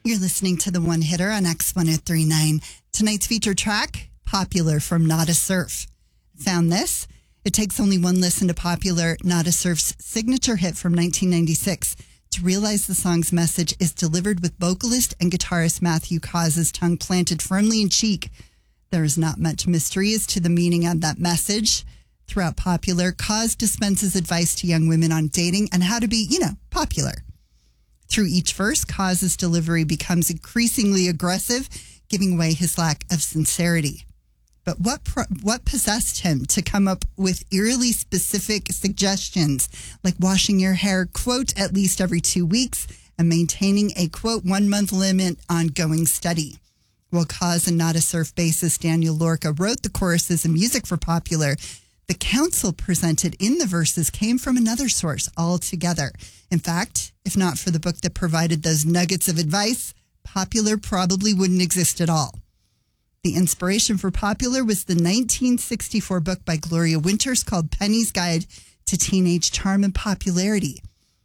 You're listening to The One Hitter on X1039. Tonight's featured track, Popular from Nada Surf. Found this? It takes only one listen to Popular, Nada Surf's signature hit from 1996 to realize the song's message is delivered with vocalist and guitarist Matthew Cause's tongue planted firmly in cheek. There is not much mystery as to the meaning of that message. Throughout Popular, Cause dispenses advice to young women on dating and how to be, popular. Through each verse, Cause's delivery becomes increasingly aggressive, giving away his lack of sincerity. But what possessed him to come up with eerily specific suggestions like washing your hair, quote, at least every 2 weeks and maintaining a, quote, 1 month limit on going steady? While Cause and Nada Surf bassist Daniel Lorca wrote the choruses and music for Popular, the counsel presented in the verses came from another source altogether. In fact, if not for the book that provided those nuggets of advice, Popular probably wouldn't exist at all. The inspiration for Popular was the 1964 book by Gloria Winters called Penny's Guide to Teenage Charm and Popularity.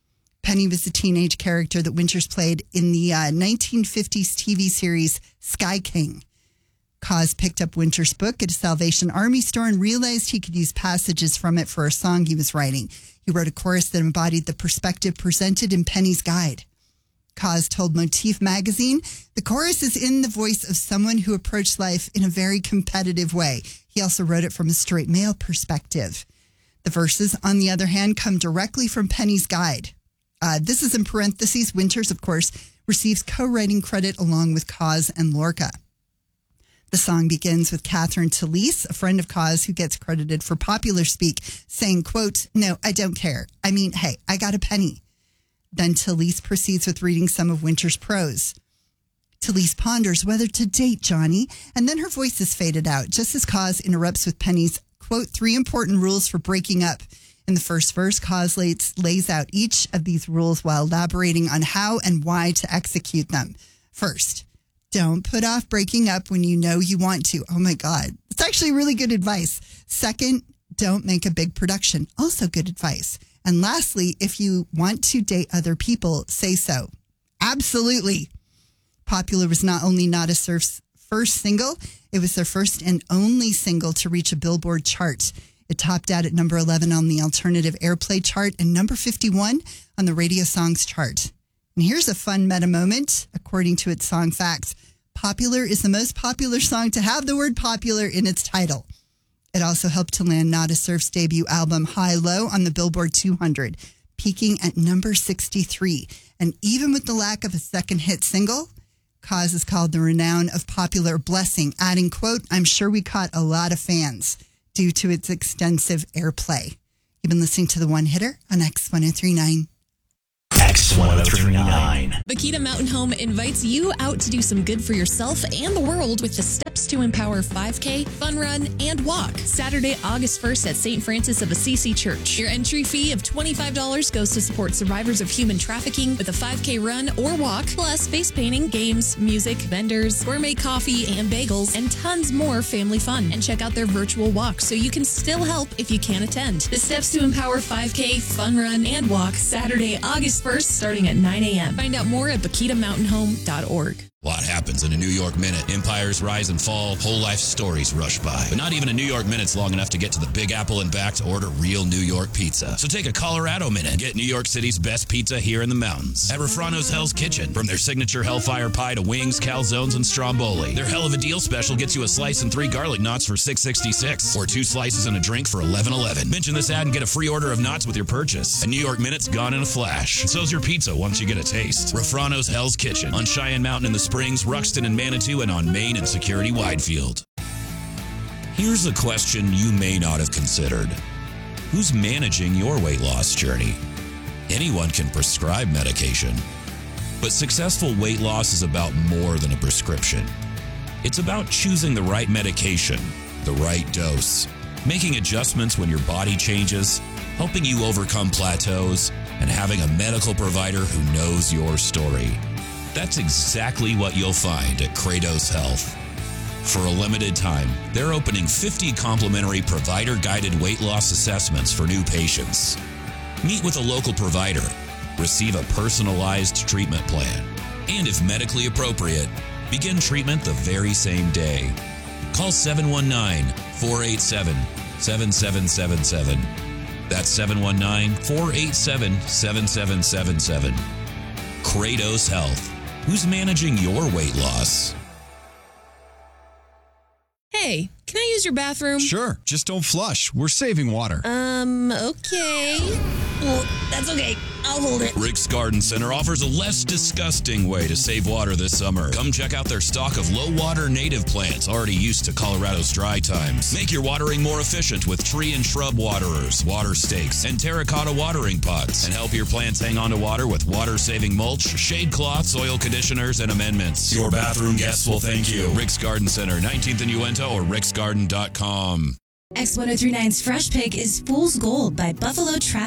Penny was the teenage character that Winters played in the 1950s TV series Sky King. Cause picked up Winters' book at a Salvation Army store and realized he could use passages from it for a song he was writing. He wrote a chorus that embodied the perspective presented in Penny's Guide. Cause told Motif magazine, the chorus is in the voice of someone who approached life in a very competitive way. He also wrote it from a straight male perspective. The verses, on the other hand, come directly from Penny's Guide. This is in parentheses. Winters, of course, receives co-writing credit along with Cause and Lorca. The song begins with Catherine Talese, a friend of Cause who gets credited for Popular speak, saying, quote, "No, I don't care. I mean, hey, I got a penny." Then Talese proceeds with reading some of Winters' prose. Talese ponders whether to date Johnny, and then her voice is faded out, just as Cause interrupts with Penny's, quote, 3 important rules for breaking up. In the first verse, Cause lays out each of these rules while elaborating on how and why to execute them. First, don't put off breaking up when you know you want to. Oh my God. It's actually really good advice. Second, don't make a big production. Also good advice. And lastly, if you want to date other people, say so. Absolutely. Popular was not only Nada Surf's first single, it was their first and only single to reach a Billboard chart. It topped out at number 11 on the alternative airplay chart and number 51 on the radio songs chart. And here's a fun meta moment. According to its song facts, Popular is the most popular song to have the word popular in its title. It also helped to land Nada Surf's debut album High Low on the Billboard 200, peaking at number 63. And even with the lack of a second hit single, Cause is called the renown of Popular blessing, adding, quote, "I'm sure we caught a lot of fans due to its extensive airplay." You've been listening to The One Hitter on X1039. X1039. Bakita Mountain Home invites you out to do some good for yourself and the world with the Steps to Empower 5K, Fun Run, and Walk. Saturday, August 1st at St. Francis of Assisi Church. Your entry fee of $25 goes to support survivors of human trafficking with a 5K run or walk, plus face painting, games, music, vendors, gourmet coffee and bagels, and tons more family fun. And check out their virtual walk so you can still help if you can't attend. The Steps to Empower 5K, Fun Run, and Walk, Saturday, August 1st, starting at 9 a.m. Find out more at BakitaMountainHome.org. A lot happens in a New York minute. Empires rise and fall, whole life stories rush by. But not even a New York minute's long enough to get to the Big Apple and back to order real New York pizza. So take a Colorado minute and get New York City's best pizza here in the mountains at Refrano's Hell's Kitchen. From their signature Hellfire Pie to wings, calzones, and stromboli. Their Hell of a Deal special gets you a slice and 3 garlic knots for $6.66 or 2 slices and a drink for $11.11. Mention this ad and get a free order of knots with your purchase. A New York minute's gone in a flash. And so's your pizza once you get a taste. Refrano's Hell's Kitchen on Cheyenne Mountain in the Springs, Ruxton and Manitou, and on Main and Security Widefield. Here's a question you may not have considered. Who's managing your weight loss journey? Anyone can prescribe medication, but successful weight loss is about more than a prescription. It's about choosing the right medication, the right dose, making adjustments when your body changes, helping you overcome plateaus, and having a medical provider who knows your story. That's exactly what you'll find at Kratos Health. For a limited time, they're opening 50 complimentary provider-guided weight loss assessments for new patients. Meet with a local provider, receive a personalized treatment plan, And if medically appropriate, begin treatment the very same day. Call 719-487-7777. That's 719-487-7777. Kratos Health. Who's managing your weight loss? Hey, can I use your bathroom? Sure, just don't flush. We're saving water. Okay. Well, that's okay. I'll hold it. Rick's Garden Center offers a less disgusting way to save water this summer. Come check out their stock of low-water native plants already used to Colorado's dry times. Make your watering more efficient with tree and shrub waterers, water stakes, and terracotta watering pots. And help your plants hang on to water with water-saving mulch, shade cloths, soil conditioners, and amendments. Your bathroom guests will thank you. Rick's Garden Center, 19th and Uinta, or ricksgarden.com. X1039's Fresh Pick is Fool's Gold by Buffalo Travel.